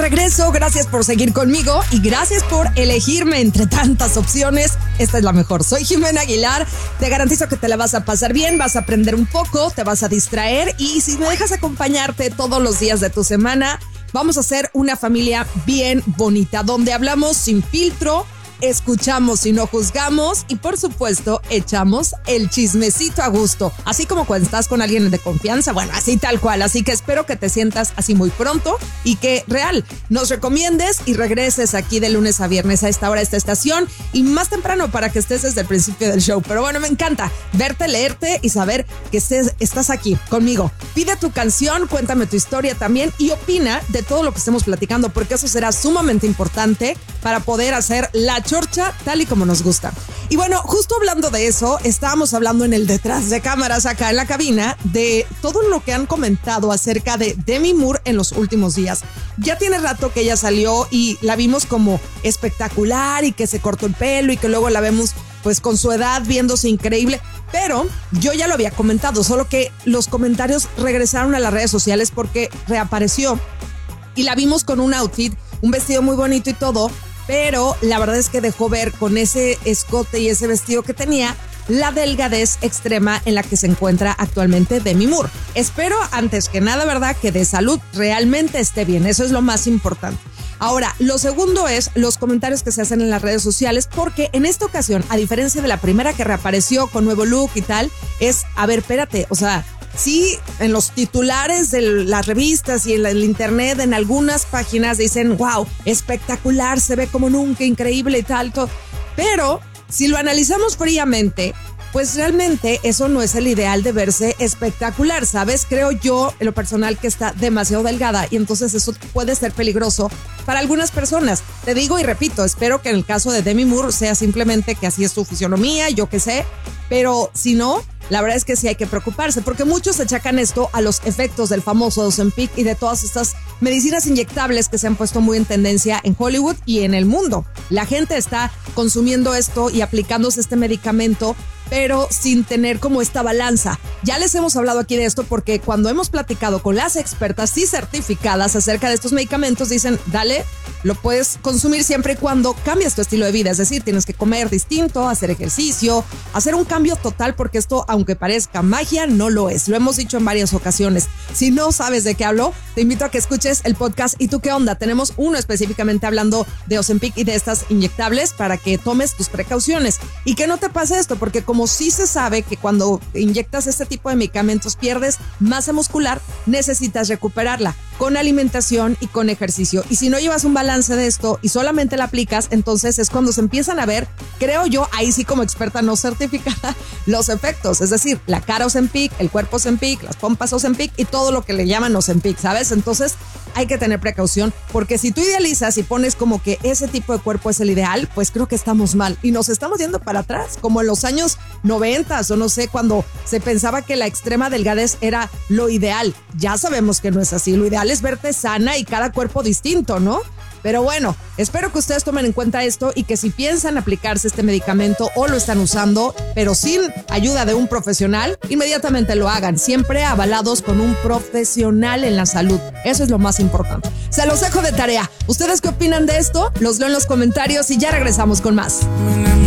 regreso, gracias por seguir conmigo y gracias por elegirme entre tantas opciones. Esta es la mejor. Soy Jimena Aguilar, te garantizo que te la vas a pasar bien, vas a aprender un poco, te vas a distraer y si me dejas acompañarte todos los días de tu semana, vamos a hacer una familia bien bonita, donde hablamos sin filtro, escuchamos y no juzgamos y por supuesto echamos el chismecito a gusto, así como cuando estás con alguien de confianza, bueno, así tal cual, así que espero que te sientas así muy pronto y que real nos recomiendes y regreses aquí de lunes a viernes a esta hora, a esta estación y más temprano para que estés desde el principio del show, pero bueno, me encanta verte, leerte y saber que estás aquí conmigo. Pide tu canción, cuéntame tu historia también y opina de todo lo que estemos platicando porque eso será sumamente importante para poder hacer la chorcha tal y como nos gusta. Y bueno, justo hablando de eso, estábamos hablando en el detrás de cámaras acá en la cabina de todo lo que han comentado acerca de Demi Moore en los últimos días. Ya tiene rato que ella salió y la vimos como espectacular y que se cortó el pelo y que luego la vemos pues con su edad viéndose increíble. Pero yo ya lo había comentado, solo que los comentarios regresaron a las redes sociales porque reapareció y la vimos con un outfit, un vestido muy bonito y todo, pero la verdad es que dejó ver con ese escote y ese vestido que tenía la delgadez extrema en la que se encuentra actualmente Demi Moore. Espero, antes que nada, ¿verdad?, que de salud realmente esté bien. Eso es lo más importante. Ahora, lo segundo es los comentarios que se hacen en las redes sociales, porque en esta ocasión, a diferencia de la primera que reapareció con nuevo look y tal, es, a ver, espérate, o sea, sí, en los titulares de las revistas y en el internet, en algunas páginas dicen, wow, espectacular, se ve como nunca, increíble y tal, pero si lo analizamos fríamente, pues realmente eso no es el ideal de verse espectacular, ¿sabes? Creo yo, en lo personal, que está demasiado delgada y entonces eso puede ser peligroso para algunas personas. Te digo y repito, espero que en el caso de Demi Moore sea simplemente que así es su fisionomía, yo qué sé, pero si no, la verdad es que sí hay que preocuparse porque muchos achacan esto a los efectos del famoso Ozempic y de todas estas medicinas inyectables que se han puesto muy en tendencia en Hollywood y en el mundo. La gente está consumiendo esto y aplicándose este medicamento, pero sin tener como esta balanza. Ya les hemos hablado aquí de esto porque cuando hemos platicado con las expertas y certificadas acerca de estos medicamentos, dicen, dale, lo puedes consumir siempre y cuando cambies tu estilo de vida. Es decir, tienes que comer distinto, hacer ejercicio, hacer un cambio total porque esto, aunque parezca magia, no lo es. Lo hemos dicho en varias ocasiones. Si no sabes de qué hablo, te invito a que escuches el podcast ¿Y tú qué onda? Tenemos uno específicamente hablando de Ozempic y de estas inyectables para que tomes tus precauciones y que no te pase esto, porque como sí se sabe que cuando inyectas este tipo de medicamentos pierdes masa muscular, necesitas recuperarla con alimentación y con ejercicio. Y si no llevas un balance de esto y solamente la aplicas, entonces es cuando se empiezan a ver, creo yo, ahí sí como experta no certificada, los efectos. Es decir, la cara Ozempic, el cuerpo Ozempic, las pompas Ozempic y todo lo que le llaman Ozempic, ¿sabes? Entonces hay que tener precaución porque si tú idealizas y pones como que ese tipo de cuerpo es el ideal, pues creo que estamos mal y nos estamos yendo para atrás, como en los años 90 o no sé, cuando se pensaba que la extrema delgadez era lo ideal. Ya sabemos que no es así, lo ideal es verte sana y cada cuerpo distinto, ¿no? Pero bueno, espero que ustedes tomen en cuenta esto y que si piensan aplicarse este medicamento o lo están usando, pero sin ayuda de un profesional, inmediatamente lo hagan, siempre avalados con un profesional en la salud. Eso es lo más importante. Se los dejo de tarea. ¿Ustedes qué opinan de esto? Los leo en los comentarios y ya regresamos con más.